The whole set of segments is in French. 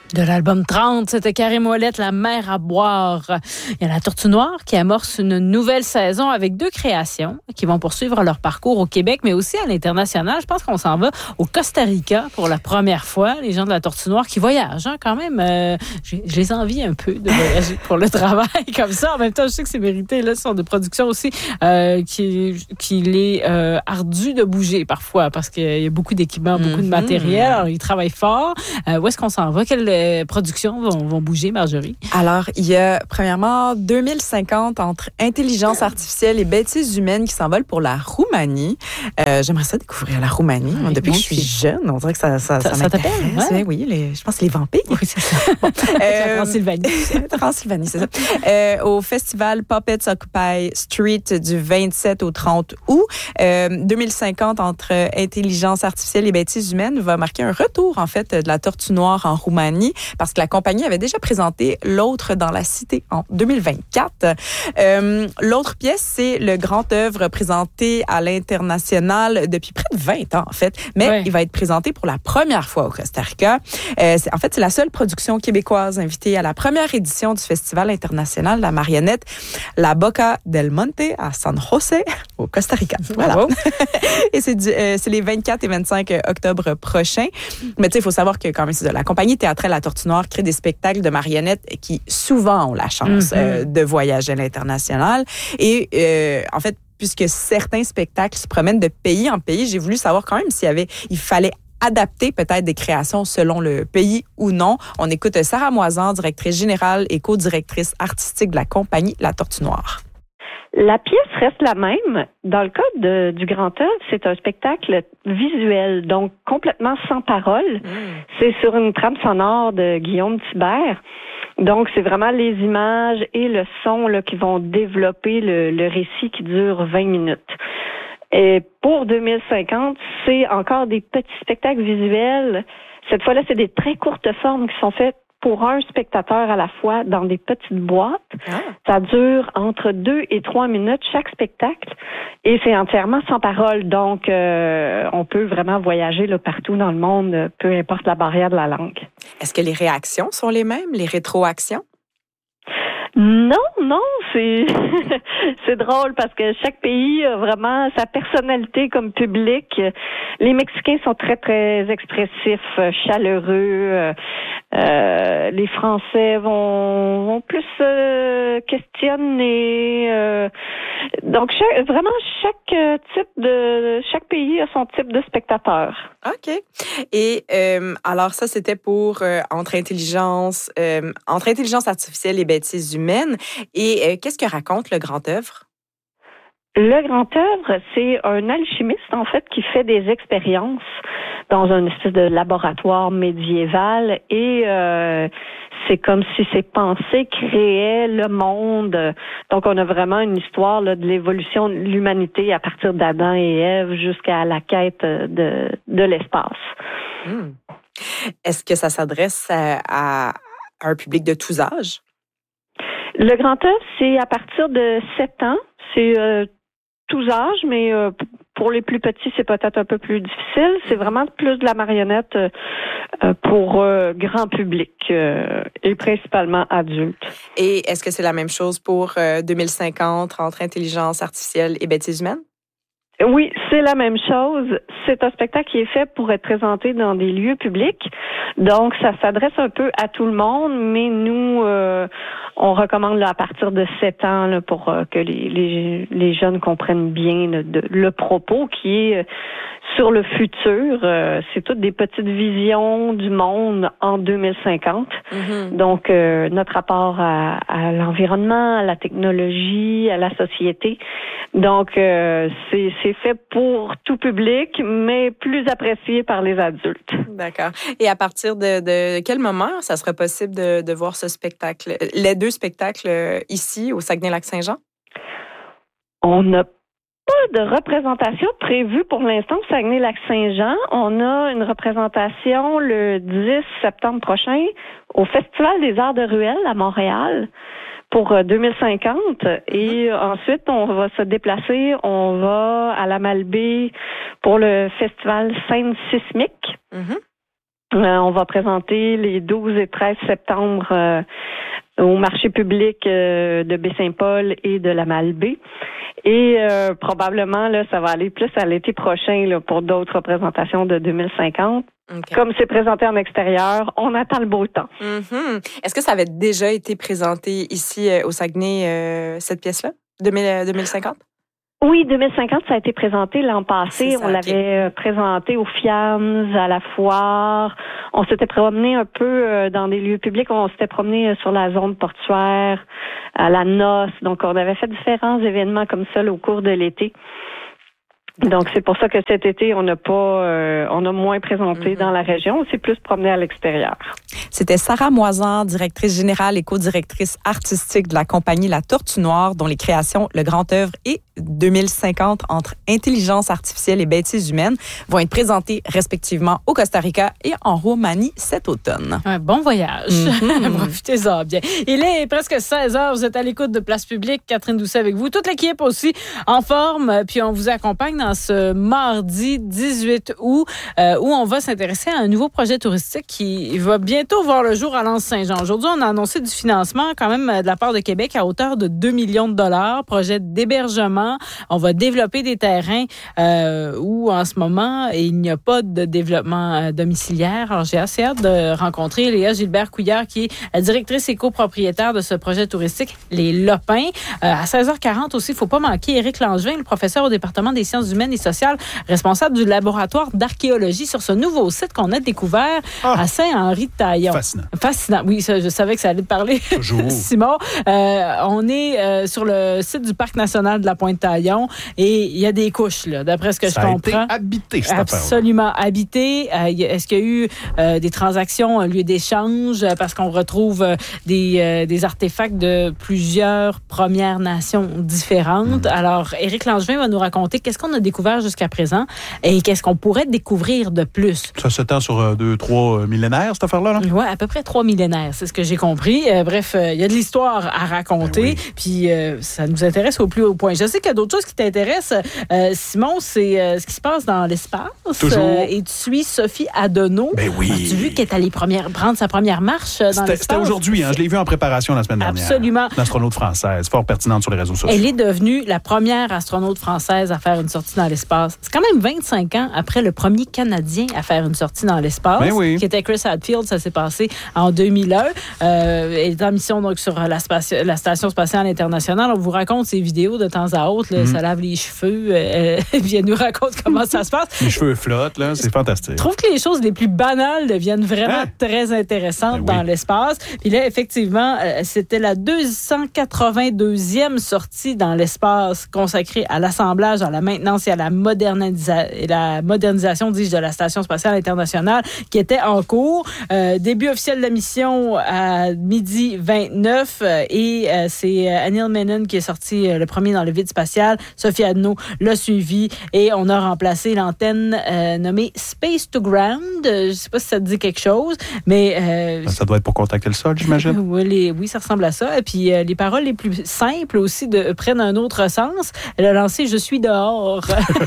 De l'album 30, c'était Karim Ouellet, La mer à boire. Il y a la Tortue Noire qui amorce une nouvelle saison avec 2 créations qui vont poursuivre leur parcours au Québec, mais aussi à l'international. Je pense qu'on s'en va au Costa Rica pour la première fois. Les gens de la Tortue Noire qui voyagent, quand même. Je les envie un peu de voyager pour le travail comme ça. En même temps, je sais que c'est mérité. Là, ce sont des productions aussi qu'il est ardu de bouger parfois parce qu'il y a beaucoup d'équipements, beaucoup de matériel. Alors, ils travaillent fort. Où est-ce qu'on s'en va? Quelle productions vont bouger, Marjorie? Alors, il y a premièrement 2050 entre intelligence artificielle et bêtises humaines qui s'envolent pour la Roumanie. J'aimerais ça découvrir la Roumanie. Oui, depuis que je suis jeune, on dirait que ça t'appelle? Ouais. Oui, je pense que les vampires. Oui, c'est ça. Bon, la Transylvanie. Transylvanie, c'est ça. Au festival Puppets Occupy Street du 27 au 30 août. 2050 entre intelligence artificielle et bêtises humaines va marquer un retour, en fait, de la Tortue Noire en Roumanie parce que la compagnie avait déjà présenté L'autre dans la cité en 2024. L'autre pièce, c'est le grand œuvre présenté à l'international depuis près de 20 ans, en fait, mais il va être présenté pour la première fois au Costa Rica. C'est la seule production québécoise invitée à la première édition du Festival international de la marionnette La Boca del Monte à San José, au Costa Rica. Voilà. Et c'est les 24 et 25 octobre prochains. Mais tu sais, il faut savoir que quand même, la compagnie théâtrale La Tortue Noire crée des spectacles de marionnettes qui souvent ont la chance de voyager à l'international. Et en fait, puisque certains spectacles se promènent de pays en pays, j'ai voulu savoir quand même il fallait adapter peut-être des créations selon le pays ou non. On écoute Sarah Moisan, directrice générale et co-directrice artistique de la compagnie La Tortue Noire. La pièce reste la même. Dans le cas du Grand œuvre, c'est un spectacle visuel, donc complètement sans parole. C'est sur une trame sonore de Guillaume Thibert. Donc, c'est vraiment les images et le son là, qui vont développer le récit qui dure 20 minutes. Et pour 2050, c'est encore des petits spectacles visuels. Cette fois-là, c'est des très courtes formes qui sont faites pour un spectateur à la fois dans des petites boîtes. Ça dure entre 2 et 3 minutes chaque spectacle et c'est entièrement sans parole. Donc, on peut vraiment voyager là, partout dans le monde, peu importe la barrière de la langue. Est-ce que les réactions sont les mêmes, les rétroactions? Non, c'est c'est drôle parce que chaque pays a vraiment sa personnalité comme public. Les Mexicains sont très, très expressifs, chaleureux. Les Français vont plus questionner. Donc, chaque pays a son type de spectateur. OK. Et alors ça, c'était pour entre intelligence artificielle et bêtises humaines. Et qu'est-ce que raconte le grand œuvre? Le grand œuvre, c'est un alchimiste, en fait, qui fait des expériences dans une espèce de laboratoire médiéval et c'est comme si ses pensées créaient le monde. Donc, on a vraiment une histoire là, de l'évolution de l'humanité à partir d'Adam et Ève jusqu'à la quête de l'espace. Est-ce que ça s'adresse à un public de tous âges? Le grand œuvre, c'est à partir de 7 ans. C'est tous âges, mais pour les plus petits, c'est peut-être un peu plus difficile. C'est vraiment plus de la marionnette pour grand public et principalement adultes. Et est-ce que c'est la même chose pour 2050 entre intelligence artificielle et bêtises humaines? Oui, c'est la même chose. C'est un spectacle qui est fait pour être présenté dans des lieux publics. Donc, ça s'adresse un peu à tout le monde, mais nous, on recommande là, à partir de 7 ans là, pour que les jeunes comprennent bien le propos qui est sur le futur. C'est toutes des petites visions du monde en 2050. Donc, notre rapport à l'environnement, à la technologie, à la société. Donc, c'est fait pour tout public, mais plus apprécié par les adultes. D'accord. Et à partir de quel moment ça serait possible de voir ce spectacle, les 2 spectacles ici au Saguenay-Lac-Saint-Jean? On n'a pas de représentation prévue pour l'instant au Saguenay-Lac-Saint-Jean. On a une représentation le 10 septembre prochain au Festival des Arts de Ruelle à Montréal pour 2050. Et ensuite, on va se déplacer. On va à la Malbaie pour le Festival Scène Sismique. On va présenter les 12 et 13 septembre au marché public de Baie-Saint-Paul et de la Malbaie. Et probablement, là, ça va aller plus à l'été prochain là, pour d'autres représentations de 2050. Okay. Comme c'est présenté en extérieur, on attend le beau temps. Mm-hmm. Est-ce que ça avait déjà été présenté ici au Saguenay, cette pièce-là, 2050? Oui, 2050, ça a été présenté l'an passé. On l'avait présenté au FIAMS, à la foire. On s'était promené un peu dans des lieux publics. On s'était promené sur la zone portuaire, à la noce. Donc, on avait fait différents événements comme ça là, au cours de l'été. Donc, c'est pour ça que cet été, on a moins présenté dans la région. On s'est plus promené à l'extérieur. C'était Sarah Moisan, directrice générale et co-directrice artistique de la compagnie La Tortue Noire, dont les créations Le Grand Œuvre et 2050 entre intelligence artificielle et bêtises humaines vont être présentées respectivement au Costa Rica et en Roumanie cet automne. Un bon voyage. Profitez-en bien. Il est presque 16h. Vous êtes à l'écoute de Place Publique. Catherine Doucet avec vous. Toute l'équipe aussi en forme. Puis on vous accompagne dans ce mardi 18 août où on va s'intéresser à un nouveau projet touristique qui va bientôt voir le jour à l'Anse-Saint-Jean. Aujourd'hui, on a annoncé du financement quand même de la part de Québec à hauteur de 2 millions de dollars. Projet d'hébergement. On va développer des terrains où en ce moment, il n'y a pas de développement domiciliaire. Alors, j'ai assez hâte de rencontrer Léa Gilbert-Couillard qui est la directrice et copropriétaire de ce projet touristique, Les Lopins. À 16h40 aussi, il ne faut pas manquer Éric Langevin, le professeur au département des sciences humaines et sociales, responsable du laboratoire d'archéologie sur ce nouveau site qu'on a découvert à Saint-Henri-de-Taillon. Fascinant. Oui, ça, je savais que ça allait te parler. Toujours. Simon, on est sur le site du Parc national de la Pointe-Taillon et il y a des couches, là, d'après ce que je comprends. Ça a été habité, cette affaire-là. Absolument habité. Est-ce qu'il y a eu des transactions, un lieu d'échange, parce qu'on retrouve des artefacts de plusieurs Premières Nations différentes. Alors, Éric Langevin va nous raconter qu'est-ce qu'on a découvert jusqu'à présent et qu'est-ce qu'on pourrait découvrir de plus. Ça s'étend sur 2-3 millénaires, cette affaire-là? Oui, à peu près 3 millénaires, c'est ce que j'ai compris. Bref, il y a de l'histoire à raconter, puis ça nous intéresse au plus haut point. Je sais qu'il y a d'autres choses qui t'intéressent. Simon, c'est ce qui se passe dans l'espace. Toujours. Et tu suis Sophie Adenau. Ben oui. As-tu vu qu'elle est allée prendre sa première marche dans l'espace? C'était aujourd'hui, hein? Je l'ai vu en préparation la semaine dernière. Absolument. Une astronaute française, fort pertinente sur les réseaux sociaux. Elle est devenue la première astronaute française à faire une sortie dans l'espace. C'est quand même 25 ans après le premier Canadien à faire une sortie dans l'espace, qui était Chris Hadfield. Ça s'est passé en 2001. Elle est en mission donc, sur la Station spatiale internationale. On vous raconte ses vidéos de temps à autre. Là, ça lave les cheveux. Puis elle nous raconte comment ça se passe. Les cheveux flottent, là, c'est fantastique. Je trouve que les choses les plus banales deviennent vraiment très intéressantes dans l'espace. Puis là, effectivement, c'était la 282e sortie dans l'espace consacrée à l'assemblage, à la maintenance et à la modernisation, dis-je, de la Station spatiale internationale qui était en cours. Début officiel de la mission à 12h29 et c'est Anil Menon qui est sorti le premier dans le vide spatial. Sophie Adenau l'a suivi et on a remplacé l'antenne nommée Space to Ground. Je ne sais pas si ça te dit quelque chose, mais... ça doit être pour contacter le sol, j'imagine. Oui, ça ressemble à ça. Et puis, les paroles les plus simples aussi prennent un autre sens. Elle a lancé « Je suis dehors ».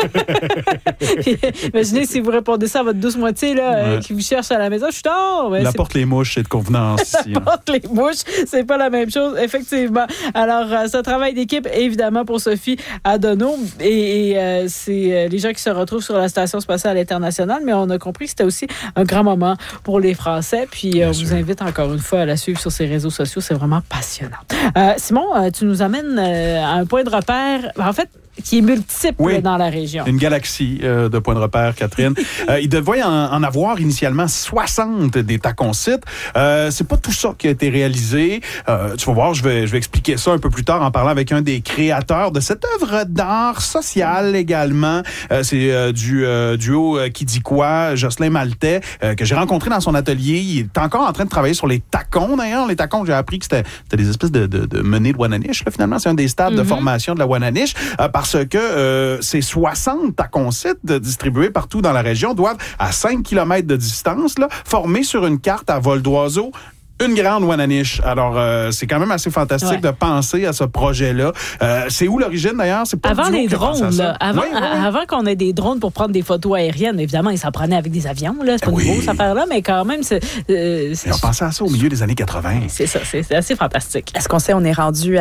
Imaginez si vous répondez ça à votre douce moitié là, qui vous cherche à la maison. « Je suis dehors ». La porte les mouches, c'est de convenance ici. La porte les mouches, c'est pas la même chose, effectivement. Alors, ce travail d'équipe, évidemment, pour Sophie Adenau. Et c'est les gens qui se retrouvent sur la Station spatiale internationale, mais on a compris que c'était aussi un grand moment pour les Français. Puis, on vous invite encore une fois à la suivre sur ses réseaux sociaux. C'est vraiment passionnant. Simon, tu nous amènes à un point de repère, en fait, qui est multiple dans la région. Une galaxie de points de repère, Catherine. Il devait en avoir initialement 60 des taconsites. C'est pas tout ça qui a été réalisé. Tu vas voir, je vais expliquer ça un peu plus tard en parlant avec un des créateurs de cette œuvre d'art sociale également. C'est du duo Qui dit quoi, Jocelyn Maltais, que j'ai rencontré dans son atelier. Il est encore en train de travailler sur les tacons, d'ailleurs. Les tacons, j'ai appris que c'était des espèces de menées de Wananiche, là, finalement. C'est un des stades de formation de la Wananiche. Parce que ces 60 taconsites distribués partout dans la région doivent, à 5 km de distance, là, former sur une carte à vol d'oiseau Une grande Wananiche. Alors, c'est quand même assez fantastique de penser à ce projet-là. C'est où l'origine, d'ailleurs? C'est pas avant les drones, là. Avant qu'on ait des drones pour prendre des photos aériennes, évidemment, ils s'en prenaient avec des avions, là. C'est pas nouveau, cette affaire-là, mais quand même, Mais on pensait à ça au milieu des années 80. C'est ça, c'est assez fantastique. Est-ce qu'on sait, on est rendu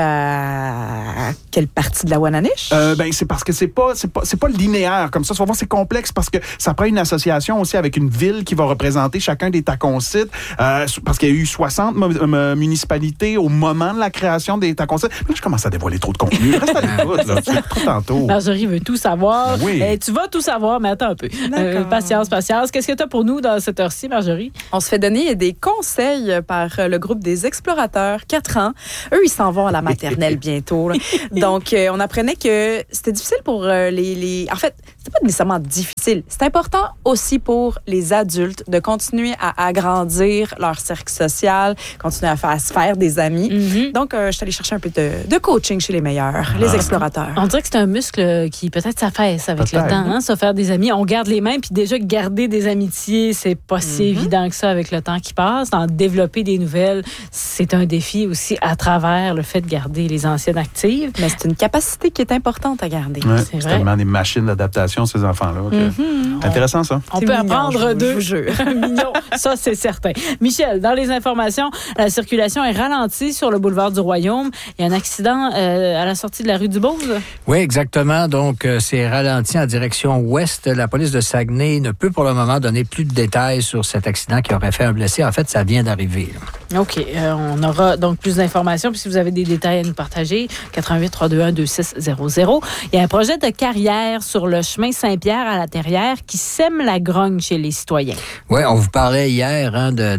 à quelle partie de la Wananiche? C'est parce que c'est pas linéaire comme ça. Souvent, c'est complexe parce que ça prend une association aussi avec une ville qui va représenter chacun des tacon-sites. Parce qu'il y a eu 60 municipalités au moment de la création des tacon-sites. Là, je commence à dévoiler trop de contenu. Reste à l'écoute, là. Tu tout tantôt. Marjorie veut tout savoir. Oui. Tu vas tout savoir, mais attends un peu. Patience. Qu'est-ce que tu as pour nous dans cette heure-ci, Marjorie? On se fait donner des conseils par le groupe des explorateurs, 4 ans. Eux, ils s'en vont à la maternelle bientôt. Là. Donc, on apprenait que c'était difficile pour les... En fait, c'est pas nécessairement difficile. C'est important aussi pour les adultes de continuer à agrandir leur cercle social, continuer à se faire des amis. Mm-hmm. Donc, je suis allée chercher un peu de coaching chez les meilleurs, les explorateurs. On dirait que c'est un muscle qui peut-être s'affaisse avec le temps, hein, se faire des amis. On garde les mêmes, puis déjà garder des amitiés, c'est pas si évident que ça avec le temps qui passe. En développer des nouvelles, c'est un défi aussi à travers le fait de garder les anciennes actives. Mais c'est une capacité qui est importante à garder. Ouais, c'est tellement des machines d'adaptation, ces enfants-là. Intéressant, ça. On peut apprendre d'eux. Mignon, ça, c'est certain. Michel, dans les informations, la circulation est ralentie sur le boulevard du Royaume. Il y a un accident à la sortie de la rue du Beauce. Oui, exactement. Donc, c'est ralenti en direction ouest. La police de Saguenay ne peut pour le moment donner plus de détails sur cet accident qui aurait fait un blessé. En fait, ça vient d'arriver. OK. On aura donc plus d'informations. Puis si vous avez des détails à nous partager, 88-321-2600. Il y a un projet de carrière sur le chemin Saint-Pierre à la Terrière qui sème la grogne chez les citoyens. Oui, on vous parlait hier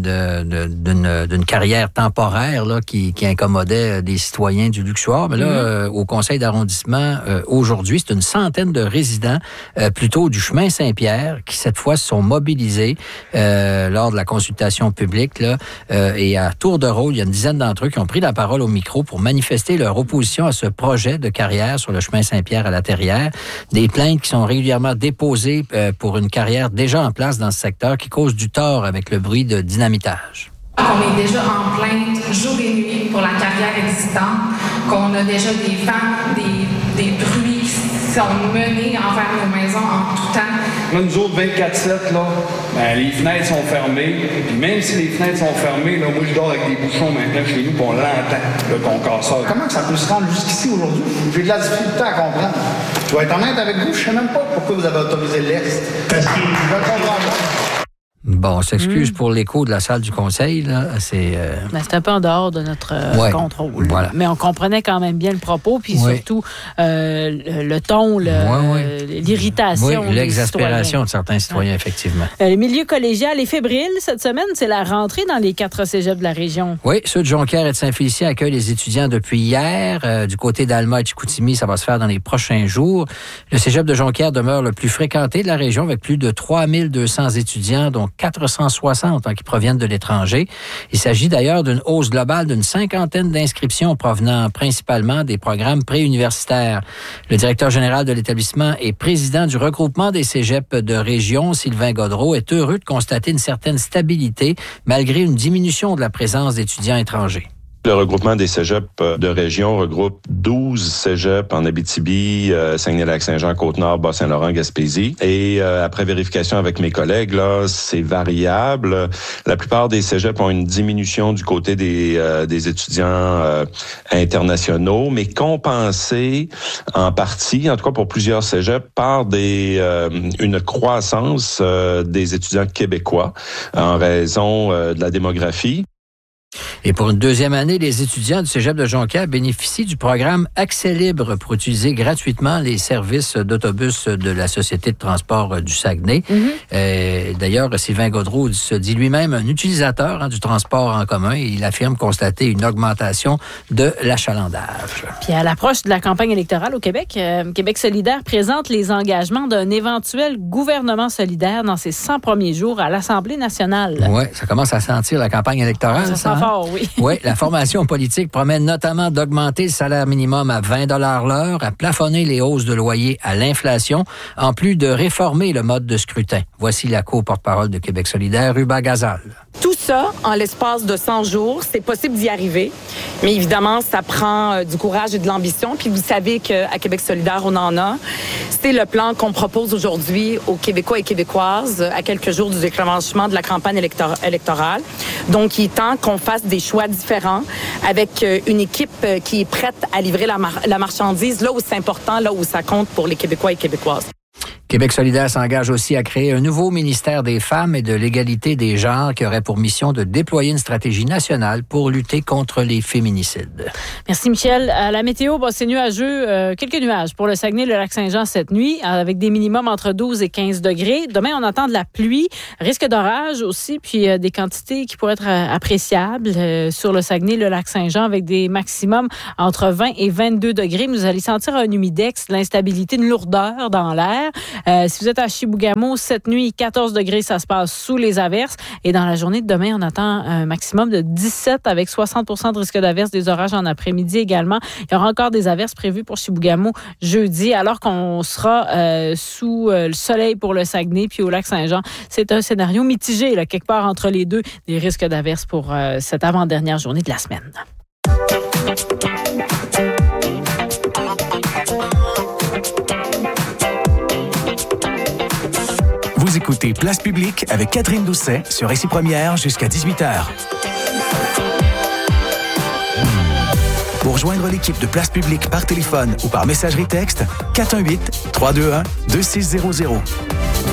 d'une carrière temporaire là, qui incommodait des citoyens du Luxoir. Mais là, au conseil d'arrondissement, aujourd'hui, c'est une centaine de résidents plutôt du chemin Saint-Pierre qui, cette fois, se sont mobilisés lors de la consultation publique. Là, et à tour de rôle, il y a une dizaine d'entre eux qui ont pris la parole au micro pour manifester leur opposition à ce projet de carrière sur le chemin Saint-Pierre à la Terrière. Des plaintes qui sont régulièrement déposées pour une carrière déjà en place dans ce secteur qui cause du tort avec le bruit de dynamitage. On est déjà en plainte jour et nuit pour la carrière existante, qu'on a déjà des vents, des bruits qui sont menés envers nos maisons en tout temps. Là, nous autres, 24/7, là, les fenêtres sont fermées. Puis même si les fenêtres sont fermées, là, moi, je dors avec des bouchons maintenant chez nous, puis on l'entend, là, qu'on casse ça. Comment ça peut se rendre jusqu'ici aujourd'hui? J'ai de la difficulté à comprendre. Je vais être honnête avec vous, je sais même pas pourquoi vous avez autorisé l'Est. Parce que je comprends pas. Bon, on s'excuse pour l'écho de la salle du conseil. Là. C'est un peu en dehors de notre contrôle. Voilà. Mais on comprenait quand même bien le propos, puis surtout le ton, l'irritation. Oui, l'exaspération de certains citoyens, effectivement. Le milieu collégial est fébrile cette semaine. C'est la rentrée dans les 4 cégeps de la région. Oui, ceux de Jonquière et de Saint-Félicien accueillent les étudiants depuis hier. Du côté d'Alma et de Chicoutimi, ça va se faire dans les prochains jours. Le cégep de Jonquière demeure le plus fréquenté de la région avec plus de 3200 étudiants, dont 460 qui proviennent de l'étranger. Il s'agit d'ailleurs d'une hausse globale d'une 50aine d'inscriptions provenant principalement des programmes préuniversitaires. Le directeur général de l'établissement et président du regroupement des cégeps de région, Sylvain Godreau, est heureux de constater une certaine stabilité malgré une diminution de la présence d'étudiants étrangers. Le regroupement des cégeps de région regroupe 12 cégeps en Abitibi, Saguenay-Lac-Saint-Jean, Côte-Nord, Bas-Saint-Laurent, Gaspésie. Et après vérification avec mes collègues, là, c'est variable. La plupart des cégeps ont une diminution du côté des étudiants internationaux, mais compensée en partie, en tout cas pour plusieurs cégeps, par une croissance des étudiants québécois en raison de la démographie. Et pour une deuxième année, les étudiants du cégep de Jonquière bénéficient du programme Accès libre pour utiliser gratuitement les services d'autobus de la Société de transport du Saguenay. D'ailleurs, Sylvain Godreau se dit lui-même un utilisateur du transport en commun et il affirme constater une augmentation de l'achalandage. Puis à l'approche de la campagne électorale au Québec, Québec solidaire présente les engagements d'un éventuel gouvernement solidaire dans ses 100 premiers jours à l'Assemblée nationale. Oui, ça commence à sentir la campagne électorale. Ça sent fort, oui. Oui, la formation politique promet notamment d'augmenter le salaire minimum à 20 $ l'heure, à plafonner les hausses de loyer à l'inflation, en plus de réformer le mode de scrutin. Voici la co-porte-parole de Québec solidaire, Ruba Gazal. Tout ça en l'espace de 100 jours. C'est possible d'y arriver, mais évidemment, ça prend du courage et de l'ambition. Puis vous savez qu'à Québec solidaire, on en a. C'est le plan qu'on propose aujourd'hui aux Québécois et Québécoises à quelques jours du déclenchement de la campagne électorale. Donc, il est temps qu'on fasse des choix différents avec une équipe qui est prête à livrer la marchandise là où c'est important, là où ça compte pour les Québécois et Québécoises. Québec solidaire s'engage aussi à créer un nouveau ministère des femmes et de l'égalité des genres qui aurait pour mission de déployer une stratégie nationale pour lutter contre les féminicides. Merci, Michel. À la météo, c'est nuageux. Quelques nuages pour le Saguenay, le Lac-Saint-Jean cette nuit, avec des minimums entre 12 et 15 degrés. Demain, on attend de la pluie, risque d'orage aussi, puis des quantités qui pourraient être appréciables sur le Saguenay, le Lac-Saint-Jean, avec des maximums entre 20 et 22 degrés. Vous allez sentir un humidex, de l'instabilité, une lourdeur dans l'air. Si vous êtes à Chibougamau, cette nuit, 14 degrés, ça se passe sous les averses. Et dans la journée de demain, on attend un maximum de 17 avec 60% de risque d'averses, des orages en après-midi également. Il y aura encore des averses prévues pour Chibougamau jeudi, alors qu'on sera sous le soleil pour le Saguenay puis au Lac-Saint-Jean. C'est un scénario mitigé, là, quelque part entre les deux, des risques d'averses pour cette avant-dernière journée de la semaine. Vous écoutez Place Publique avec Catherine Doucet sur Récit Première jusqu'à 18h. Pour joindre l'équipe de Place Publique par téléphone ou par messagerie texte, 418-321-2600.